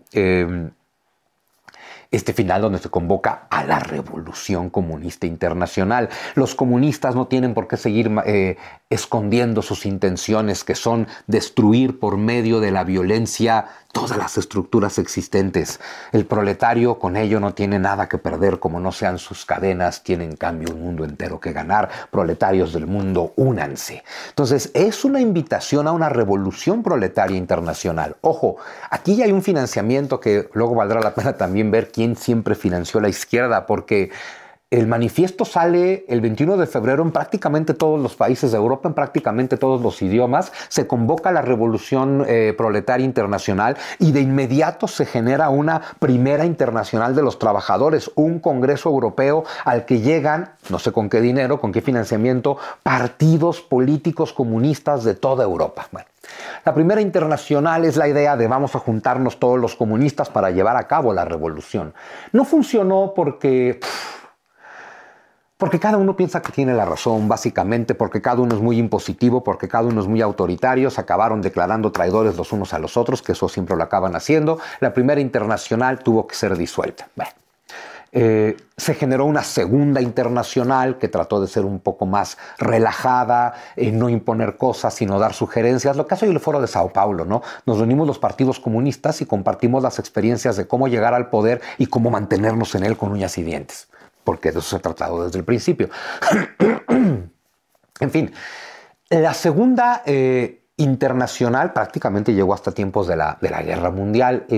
Este final donde se convoca a la Revolución Comunista Internacional. Los comunistas no tienen por qué seguir escondiendo sus intenciones, que son destruir por medio de la violencia todas las estructuras existentes. El proletario con ello no tiene nada que perder, como no sean sus cadenas, tiene en cambio un mundo entero que ganar. Proletarios del mundo, únanse. Entonces, es una invitación a una revolución proletaria internacional. Ojo, aquí ya hay un financiamiento que luego valdrá la pena también ver quién siempre financió la izquierda, porque el manifiesto sale el 21 de febrero en prácticamente todos los países de Europa, en prácticamente todos los idiomas. Se convoca la Revolución Proletaria Internacional y de inmediato se genera una primera internacional de los trabajadores, un congreso europeo al que llegan, no sé con qué dinero, con qué financiamiento, partidos políticos comunistas de toda Europa. Bueno, la primera internacional es la idea de vamos a juntarnos todos los comunistas para llevar a cabo la revolución. No funcionó porque cada uno piensa que tiene la razón, básicamente, porque cada uno es muy impositivo, porque cada uno es muy autoritario. Se acabaron declarando traidores los unos a los otros, que eso siempre lo acaban haciendo. La primera internacional tuvo que ser disuelta. Bueno, se generó una segunda internacional que trató de ser un poco más relajada, no imponer cosas, sino dar sugerencias. Lo que hace hoy el Foro de Sao Paulo, ¿no? Nos reunimos los partidos comunistas y compartimos las experiencias de cómo llegar al poder y cómo mantenernos en él con uñas y dientes, porque de eso se ha tratado desde el principio. En fin, la segunda internacional prácticamente llegó hasta tiempos de la Guerra Mundial.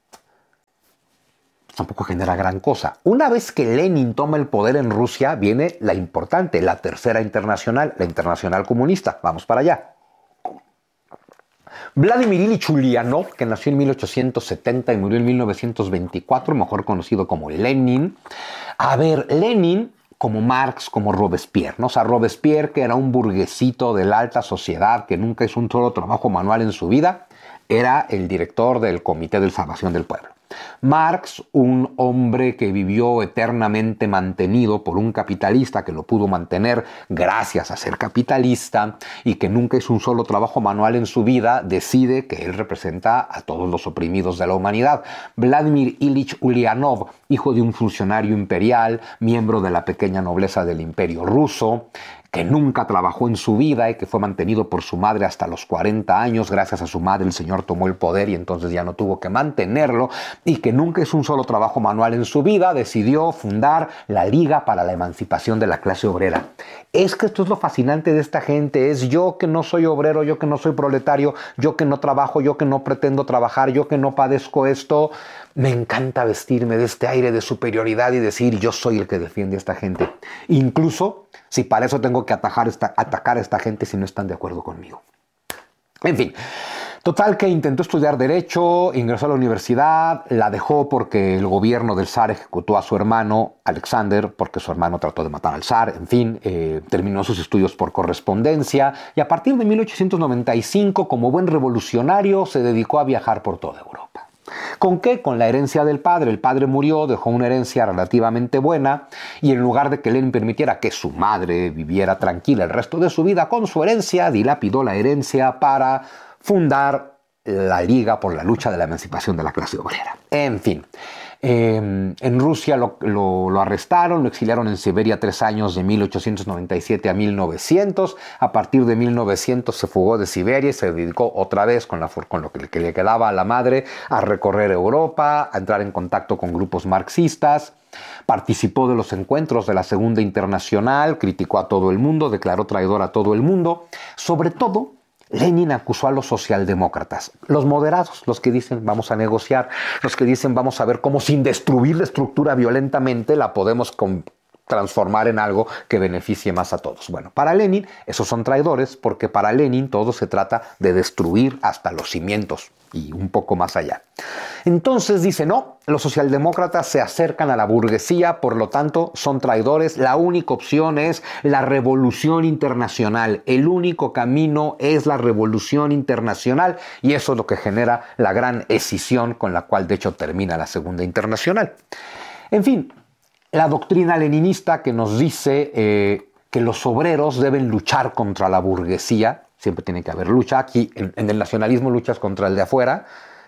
Tampoco genera gran cosa. Una vez que Lenin toma el poder en Rusia, viene la importante, la tercera internacional, la internacional comunista. Vamos para allá. Vladimir Ilich Ulyanov, que nació en 1870 y murió en 1924, mejor conocido como Lenin. A ver, Lenin, como Marx, como Robespierre, ¿no? O sea, Robespierre, que era un burguesito de la alta sociedad, que nunca hizo un solo trabajo manual en su vida, era el director del Comité de Salvación del Pueblo. Marx, un hombre que vivió eternamente mantenido por un capitalista que lo pudo mantener gracias a ser capitalista y que nunca hizo un solo trabajo manual en su vida, decide que él representa a todos los oprimidos de la humanidad. Vladimir Ilich Ulyanov, hijo de un funcionario imperial, miembro de la pequeña nobleza del Imperio ruso, que nunca trabajó en su vida y que fue mantenido por su madre hasta los 40 años. Gracias a su madre el señor tomó el poder y entonces ya no tuvo que mantenerlo, y que nunca hizo un solo trabajo manual en su vida, decidió fundar la Liga para la Emancipación de la Clase Obrera. Es que esto es lo fascinante de esta gente, es yo que no soy obrero, yo que no soy proletario, yo que no trabajo, yo que no pretendo trabajar, yo que no padezco esto. Me encanta vestirme de este aire de superioridad y decir yo soy el que defiende a esta gente. Incluso si para eso tengo que atacar a esta gente si no están de acuerdo conmigo. En fin, total que intentó estudiar Derecho, ingresó a la universidad, la dejó porque el gobierno del zar ejecutó a su hermano Alexander, porque su hermano trató de matar al zar. En fin, terminó sus estudios por correspondencia y a partir de 1895, como buen revolucionario, se dedicó a viajar por toda Europa. ¿Con qué? Con la herencia del padre. El padre murió, dejó una herencia relativamente buena y en lugar de que Lenin permitiera que su madre viviera tranquila el resto de su vida con su herencia, dilapidó la herencia para fundar la Liga por la lucha de la emancipación de la clase obrera. En fin, en Rusia lo arrestaron, lo exiliaron en Siberia 3 años, de 1897 a 1900. A partir de 1900 se fugó de Siberia y se dedicó otra vez con lo que le quedaba a la madre a recorrer Europa, a entrar en contacto con grupos marxistas. Participó de los encuentros de la Segunda Internacional, criticó a todo el mundo, declaró traidor a todo el mundo. Sobre todo, Lenin acusó a los socialdemócratas, los moderados, los que dicen vamos a negociar, los que dicen vamos a ver cómo sin destruir la estructura violentamente la podemos transformar en algo que beneficie más a todos. Bueno, para Lenin esos son traidores, porque para Lenin todo se trata de destruir hasta los cimientos y un poco más allá. Entonces dice, no, los socialdemócratas se acercan a la burguesía, por lo tanto son traidores, la única opción es la revolución internacional, el único camino es la revolución internacional, y eso es lo que genera la gran escisión con la cual de hecho termina la Segunda Internacional. En fin, la doctrina leninista que nos dice que los obreros deben luchar contra la burguesía, siempre tiene que haber lucha. Aquí en el nacionalismo luchas contra el de afuera,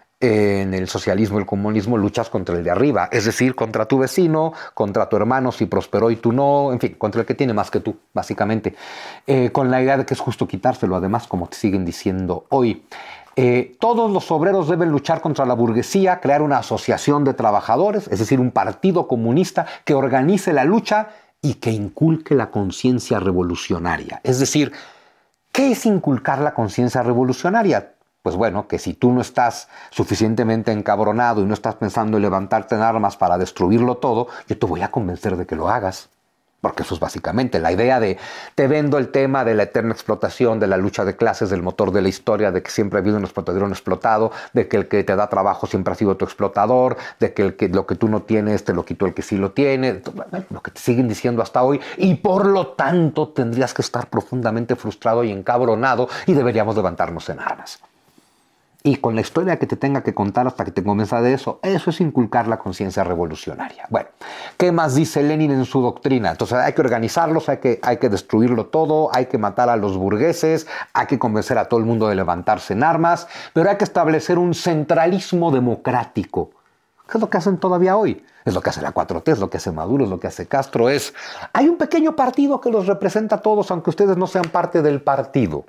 en el socialismo y el comunismo luchas contra el de arriba, es decir, contra tu vecino, contra tu hermano si prosperó y tú no, en fin, contra el que tiene más que tú, básicamente, con la idea de que es justo quitárselo, además, como te siguen diciendo hoy. Todos los obreros deben luchar contra la burguesía, crear una asociación de trabajadores, es decir, un partido comunista que organice la lucha y que inculque la conciencia revolucionaria. Es decir, ¿qué es inculcar la conciencia revolucionaria? Pues bueno, que si tú no estás suficientemente encabronado y no estás pensando en levantarte en armas para destruirlo todo, yo te voy a convencer de que lo hagas. Porque eso es básicamente la idea de, te vendo el tema de la eterna explotación, de la lucha de clases, del motor de la historia, de que siempre ha habido un explotador y un explotado, de que el que te da trabajo siempre ha sido tu explotador, de que, lo que tú no tienes te lo quitó el que sí lo tiene, lo que te siguen diciendo hasta hoy, y por lo tanto tendrías que estar profundamente frustrado y encabronado y deberíamos levantarnos en armas. Y con la historia que te tenga que contar hasta que te convenza de eso, eso es inculcar la conciencia revolucionaria. Bueno, ¿qué más dice Lenin en su doctrina? Entonces hay que organizarlos, hay que destruirlo todo, hay que matar a los burgueses, hay que convencer a todo el mundo de levantarse en armas, pero hay que establecer un centralismo democrático. ¿Qué es lo que hacen todavía hoy? Es lo que hace la 4T, es lo que hace Maduro, es lo que hace Castro. Hay un pequeño partido que los representa a todos, aunque ustedes no sean parte del partido.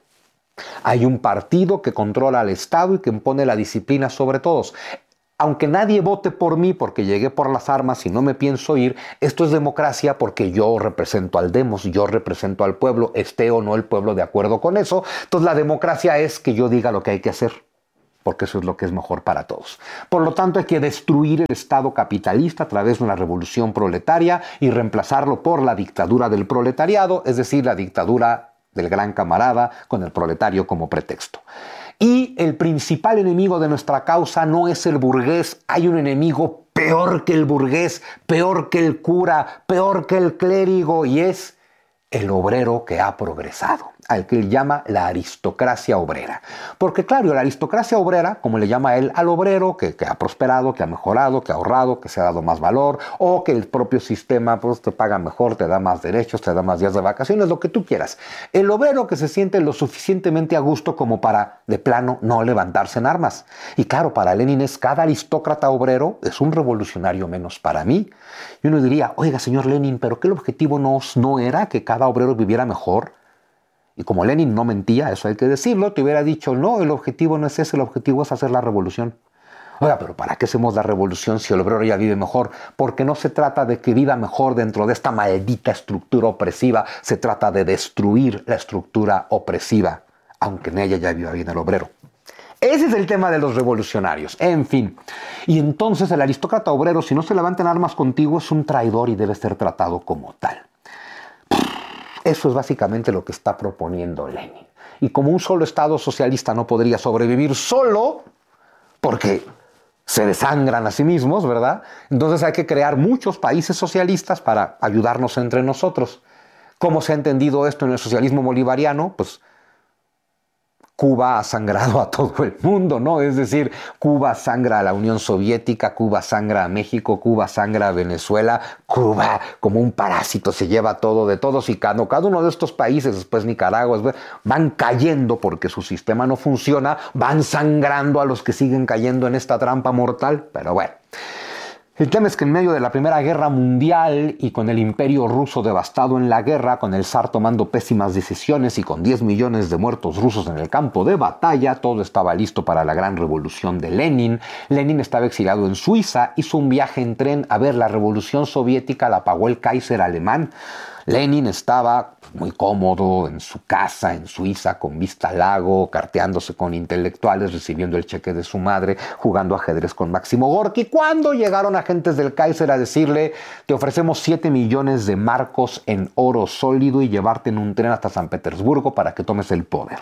Hay un partido que controla al Estado y que impone la disciplina sobre todos. Aunque nadie vote por mí porque llegué por las armas y no me pienso ir, esto es democracia porque yo represento al demos, yo represento al pueblo, esté o no el pueblo de acuerdo con eso. Entonces la democracia es que yo diga lo que hay que hacer, porque eso es lo que es mejor para todos. Por lo tanto, hay que destruir el Estado capitalista a través de una revolución proletaria y reemplazarlo por la dictadura del proletariado, es decir, la dictadura del gran camarada con el proletario como pretexto. Y el principal enemigo de nuestra causa no es el burgués, hay un enemigo peor que el burgués, peor que el cura, peor que el clérigo, y es el obrero que ha progresado, al que él llama la aristocracia obrera. Porque claro, la aristocracia obrera, como le llama él al obrero, que ha prosperado, que ha mejorado, que ha ahorrado, que se ha dado más valor, o que el propio sistema pues, te paga mejor, te da más derechos, te da más días de vacaciones, lo que tú quieras. El obrero que se siente lo suficientemente a gusto como para, de plano, no levantarse en armas. Y claro, para Lenin es cada aristócrata obrero es un revolucionario menos para mí. Y uno diría, oiga, señor Lenin, ¿pero qué el objetivo no era que cada obrero viviera mejor? Y como Lenin no mentía, eso hay que decirlo, te hubiera dicho, no, el objetivo no es ese, el objetivo es hacer la revolución. Oiga, pero ¿para qué hacemos la revolución si el obrero ya vive mejor? Porque no se trata de que viva mejor dentro de esta maldita estructura opresiva, se trata de destruir la estructura opresiva, aunque en ella ya viva bien el obrero. Ese es el tema de los revolucionarios, en fin. Y entonces el aristócrata obrero, si no se levanta en armas contigo, es un traidor y debe ser tratado como tal. Eso es básicamente lo que está proponiendo Lenin. Y como un solo Estado socialista no podría sobrevivir solo, porque se desangran a sí mismos, ¿verdad? Entonces hay que crear muchos países socialistas para ayudarnos entre nosotros. ¿Cómo se ha entendido esto en el socialismo bolivariano? Pues Cuba ha sangrado a todo el mundo, ¿no? Es decir, Cuba sangra a la Unión Soviética, Cuba sangra a México, Cuba sangra a Venezuela, Cuba como un parásito se lleva todo de todos y cada uno de estos países, después Nicaragua, van cayendo porque su sistema no funciona, van sangrando a los que siguen cayendo en esta trampa mortal, pero bueno. El tema es que en medio de la Primera Guerra Mundial y con el imperio ruso devastado en la guerra, con el zar tomando pésimas decisiones y con 10 millones de muertos rusos en el campo de batalla, todo estaba listo para la gran revolución de Lenin. Lenin estaba exiliado en Suiza, hizo un viaje en tren a ver la revolución soviética, la pagó el Kaiser alemán. Lenin estaba muy cómodo en su casa en Suiza, con vista al lago, carteándose con intelectuales, recibiendo el cheque de su madre, jugando ajedrez con Máximo Gorki, cuando llegaron agentes del Kaiser a decirle: te ofrecemos 7 millones de marcos en oro sólido y llevarte en un tren hasta San Petersburgo para que tomes el poder,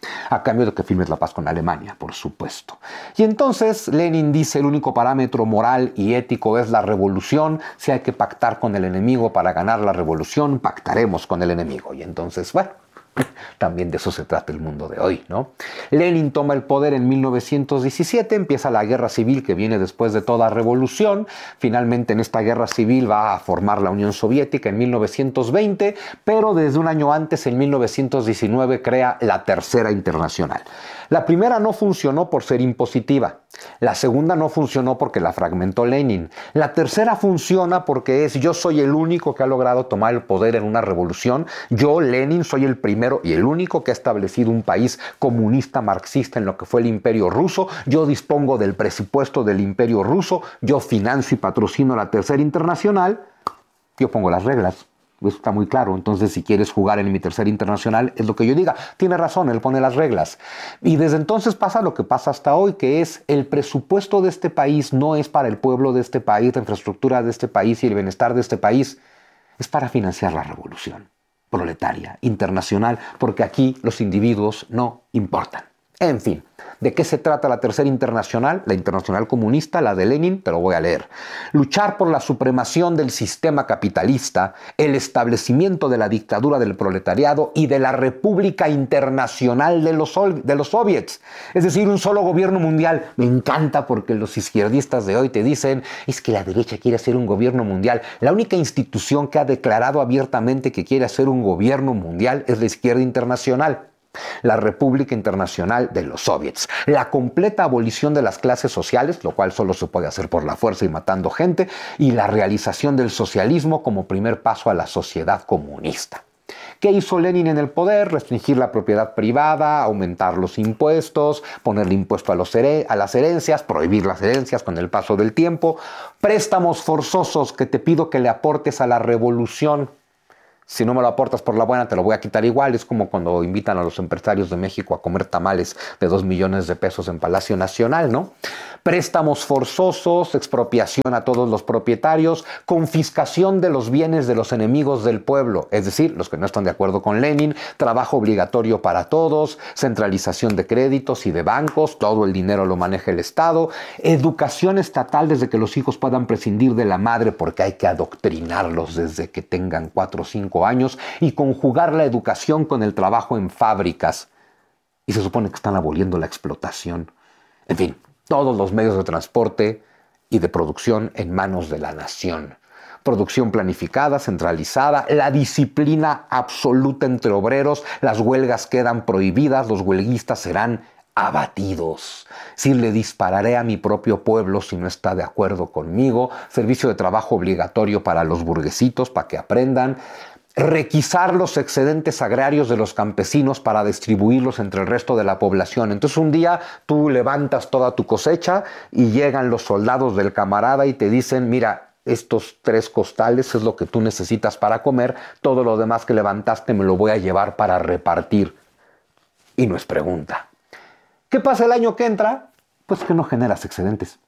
a cambio de que firmes la paz con Alemania, por supuesto. Y entonces Lenin dice: el único parámetro moral y ético es la revolución. Si hay que pactar con el enemigo para ganar la revolución, pactaremos con el enemigo. Y entonces, bueno, también de eso se trata el mundo de hoy, ¿no? Lenin toma el poder en 1917, empieza la guerra civil que viene después de toda revolución. Finalmente en esta guerra civil va a formar la Unión Soviética en 1920, pero desde un año antes, en 1919, crea la Tercera Internacional. La primera no funcionó por ser impositiva. La segunda no funcionó porque la fragmentó Lenin. La tercera funciona porque es: yo soy el único que ha logrado tomar el poder en una revolución. Yo, Lenin, soy el primero y el único que ha establecido un país comunista marxista en lo que fue el Imperio Ruso. Yo dispongo del presupuesto del Imperio Ruso. Yo financio y patrocino la Tercera Internacional. Yo pongo las reglas. Eso está muy claro. Entonces, si quieres jugar en mi Tercera Internacional, es lo que yo diga. Tiene razón, él pone las reglas. Y desde entonces pasa lo que pasa hasta hoy, que es: el presupuesto de este país no es para el pueblo de este país, la infraestructura de este país y el bienestar de este país. Es para financiar la revolución proletaria internacional, porque aquí los individuos no importan. En fin, ¿de qué se trata la Tercera Internacional? La Internacional Comunista, la de Lenin, te lo voy a leer. Luchar por la supremación del sistema capitalista, el establecimiento de la dictadura del proletariado y de la República Internacional de los soviets. Es decir, un solo gobierno mundial. Me encanta porque los izquierdistas de hoy te dicen: es que la derecha quiere hacer un gobierno mundial. La única institución que ha declarado abiertamente que quiere hacer un gobierno mundial es la izquierda internacional. La República Internacional de los Soviets, la completa abolición de las clases sociales, lo cual solo se puede hacer por la fuerza y matando gente, y la realización del socialismo como primer paso a la sociedad comunista. ¿Qué hizo Lenin en el poder? Restringir la propiedad privada, aumentar los impuestos, ponerle impuesto a las herencias, prohibir las herencias con el paso del tiempo, préstamos forzosos que te pido que le aportes a la revolución. Si no me lo aportas por la buena, te lo voy a quitar igual. Es como cuando invitan a los empresarios de México a comer tamales de 2 millones de pesos en Palacio Nacional, ¿no? Préstamos forzosos, expropiación a todos los propietarios, confiscación de los bienes de los enemigos del pueblo, es decir, los que no están de acuerdo con Lenin, trabajo obligatorio para todos, centralización de créditos y de bancos, todo el dinero lo maneja el Estado, educación estatal desde que los hijos puedan prescindir de la madre porque hay que adoctrinarlos desde que tengan 4 o 5 años y conjugar la educación con el trabajo en fábricas. Y se supone que están aboliendo la explotación. En fin, todos los medios de transporte y de producción en manos de la nación. Producción planificada, centralizada, la disciplina absoluta entre obreros, las huelgas quedan prohibidas, los huelguistas serán abatidos. Si le dispararé a mi propio pueblo si no está de acuerdo conmigo, servicio de trabajo obligatorio para los burguesitos para que aprendan, requisar los excedentes agrarios de los campesinos para distribuirlos entre el resto de la población. Entonces un día tú levantas toda tu cosecha y llegan los soldados del camarada y te dicen: mira, estos 3 costales es lo que tú necesitas para comer, todo lo demás que levantaste me lo voy a llevar para repartir. Y no es pregunta. ¿Qué pasa el año que entra? Pues que no generas excedentes.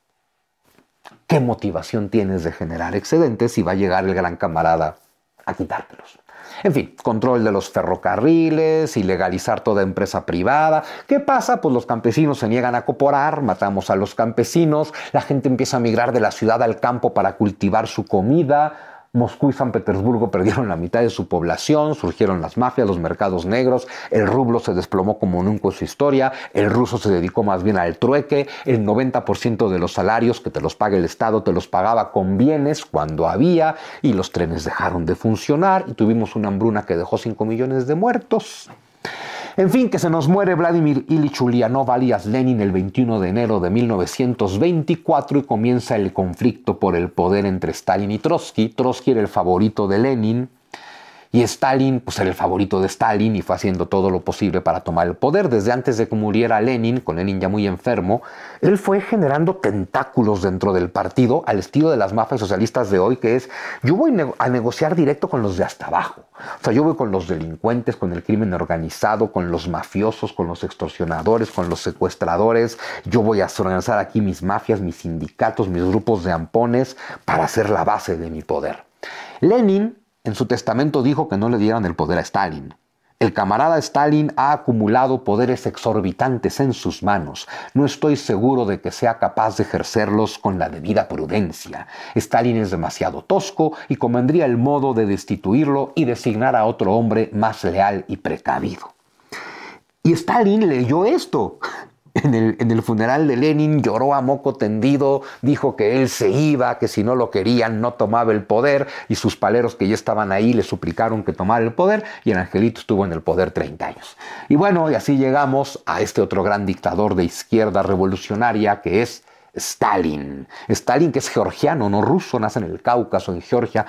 ¿Qué motivación tienes de generar excedentes si va a llegar el gran camarada a quitártelos? En fin, control de los ferrocarriles, ilegalizar toda empresa privada. ¿Qué pasa? Pues los campesinos se niegan a cooperar, matamos a los campesinos, la gente empieza a migrar de la ciudad al campo para cultivar su comida. Moscú y San Petersburgo perdieron la mitad de su población, surgieron las mafias, los mercados negros, el rublo se desplomó como nunca en su historia, el ruso se dedicó más bien al trueque, el 90% de los salarios que te los paga el Estado te los pagaba con bienes cuando había, y los trenes dejaron de funcionar y tuvimos una hambruna que dejó 5 millones de muertos. En fin, que se nos muere Vladimir Ilich Ulyanov alias Lenin el 21 de enero de 1924 y comienza el conflicto por el poder entre Stalin y Trotsky. Trotsky era el favorito de Lenin Y Stalin, pues era el favorito de Stalin y fue haciendo todo lo posible para tomar el poder. Desde antes de que muriera Lenin, con Lenin ya muy enfermo, él fue generando tentáculos dentro del partido al estilo de las mafias socialistas de hoy, que es, yo voy a negociar directo con los de hasta abajo. O sea, yo voy con los delincuentes, con el crimen organizado, con los mafiosos, con los extorsionadores, con los secuestradores. Yo voy a organizar aquí mis mafias, mis sindicatos, mis grupos de ampones para hacer la base de mi poder. Lenin en su testamento dijo que no le dieran el poder a Stalin. El camarada Stalin ha acumulado poderes exorbitantes en sus manos. No estoy seguro de que sea capaz de ejercerlos con la debida prudencia. Stalin es demasiado tosco y convendría el modo de destituirlo y designar a otro hombre más leal y precavido. Y Stalin leyó esto. En el funeral de Lenin lloró a moco tendido, dijo que él se iba, que si no lo querían no tomaba el poder, y sus paleros que ya estaban ahí le suplicaron que tomara el poder, y el angelito estuvo en el poder 30 años. Y bueno, y así llegamos a este otro gran dictador de izquierda revolucionaria que es Stalin. Stalin, que es georgiano, no ruso, nace en el Cáucaso, en Georgia,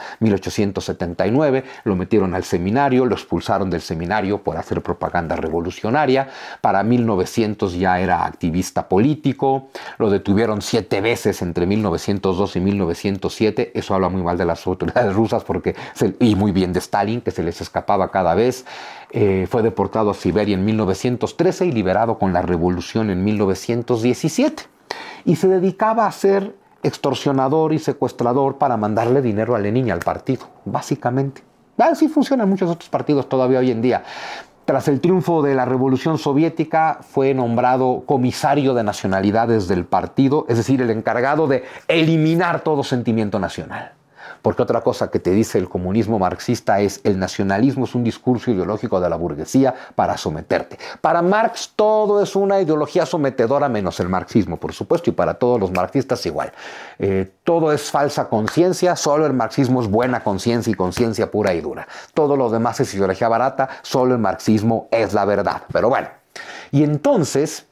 1879. Lo metieron al seminario, lo expulsaron del seminario por hacer propaganda revolucionaria. Para 1900 ya era activista político. Lo detuvieron 7 veces entre 1902 y 1907. Eso habla muy mal de las autoridades rusas y muy bien de Stalin, que se les escapaba cada vez. Fue deportado a Siberia en 1913 y liberado con la revolución en 1917. Y se dedicaba a ser extorsionador y secuestrador para mandarle dinero a Lenin y al partido, básicamente. Así funcionan muchos otros partidos todavía hoy en día. Tras el triunfo de la Revolución Soviética, fue nombrado comisario de nacionalidades del partido, es decir, el encargado de eliminar todo sentimiento nacional. Porque otra cosa que te dice el comunismo marxista es el nacionalismo es un discurso ideológico de la burguesía para someterte. Para Marx todo es una ideología sometedora menos el marxismo, por supuesto, y para todos los marxistas igual. Todo es falsa conciencia, solo el marxismo es buena conciencia y conciencia pura y dura. Todo lo demás es ideología barata, solo el marxismo es la verdad. Pero bueno, y entonces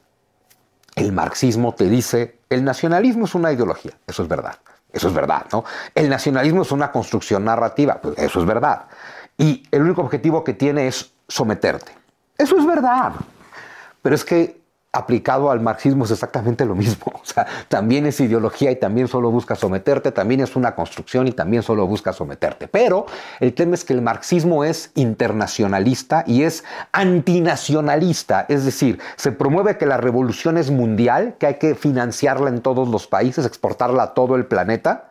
el marxismo te dice el nacionalismo es una ideología, eso es verdad. Eso es verdad, ¿no? El nacionalismo es una construcción narrativa, pues eso es verdad. Y el único objetivo que tiene es someterte. Eso es verdad. Pero es que aplicado al marxismo es exactamente lo mismo. O sea, también es ideología y también solo busca someterte, también es una construcción y también solo busca someterte. Pero el tema es que el marxismo es internacionalista y es antinacionalista. Es decir, se promueve que la revolución es mundial, que hay que financiarla en todos los países, exportarla a todo el planeta.